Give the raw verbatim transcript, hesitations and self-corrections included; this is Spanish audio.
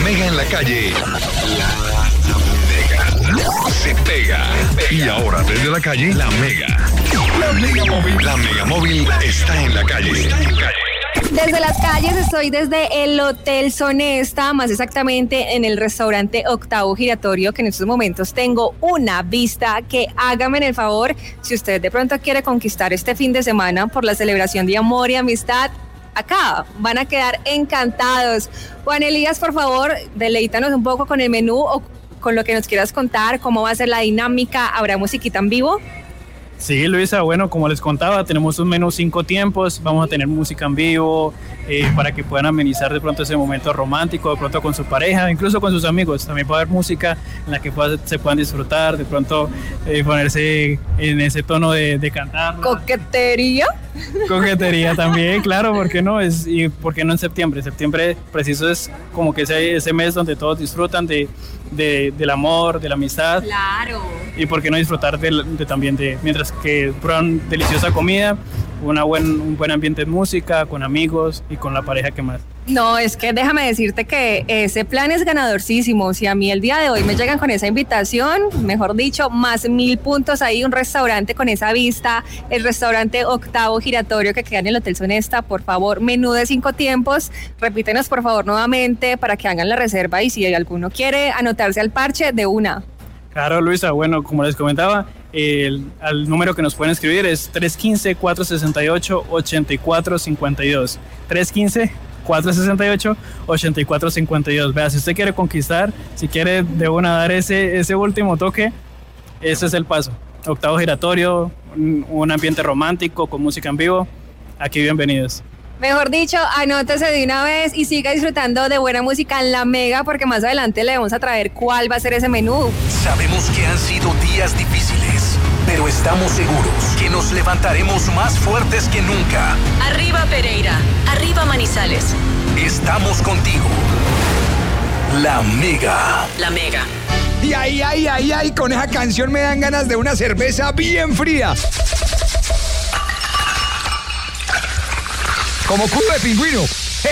Mega en la calle. La Mega. Se pega. Y ahora desde la calle, la Mega. La Mega Móvil. La Mega Móvil está en la calle. Está en la calle. Desde las calles estoy desde el Hotel Sonesta, más exactamente en el restaurante Octavo Giratorio, que en estos momentos tengo una vista que hágame en el favor, si usted de pronto quiere conquistar este fin de semana por la celebración de amor y amistad, acá van a quedar encantados. Juan Elías, por favor, deleítanos un poco con el menú o con lo que nos quieras contar, cómo va a ser la dinámica, ¿habrá musiquita en vivo? Sí, Luisa, bueno, como les contaba, tenemos un menú cinco tiempos, vamos a tener música en vivo eh, para que puedan amenizar de pronto ese momento romántico, de pronto con su pareja, incluso con sus amigos. También puede haber música en la que pueda, se puedan disfrutar, de pronto eh, ponerse en ese tono de, de cantar. ¿Coquetería? Coquetería también, claro, ¿por qué no? Es, y ¿por qué no en septiembre? Septiembre preciso es como que ese, ese mes donde todos disfrutan de, de, del amor, de la amistad. Claro. Y por qué no disfrutar de, de también de, mientras que prueban deliciosa comida, una buen, un buen ambiente de música, con amigos y con la pareja que más. No, es que déjame decirte que ese plan es ganadorcísimo. Si a mí el día de hoy me llegan con esa invitación, mejor dicho, más mil puntos ahí, un restaurante con esa vista, el restaurante Octavo Giratorio que queda en el Hotel Sonesta, por favor, menú de cinco tiempos, repítenos por favor nuevamente para que hagan la reserva y si alguno quiere anotarse al parche, de una. Claro, Luisa, bueno, como les comentaba, el, el número que nos pueden escribir es tres uno cinco, cuatro seis ocho, ocho cuatro cinco dos. tres uno cinco, cuatro seis ocho, ocho cuatro cinco dos. Vea, si usted quiere conquistar, si quiere de una dar ese, ese último toque, ese es el paso. Octavo Giratorio, un, un ambiente romántico con música en vivo. Aquí bienvenidos. Mejor dicho, anótese de una vez y siga disfrutando de buena música en La Mega, porque más adelante le vamos a traer cuál va a ser ese menú. Sabemos que han sido días difíciles, pero estamos seguros que nos levantaremos más fuertes que nunca. Arriba Pereira, arriba Manizales. Estamos contigo. La Mega. La Mega. Y ay, ay, ay, ay, con esa canción me dan ganas de una cerveza bien fría. Como culo de pingüino.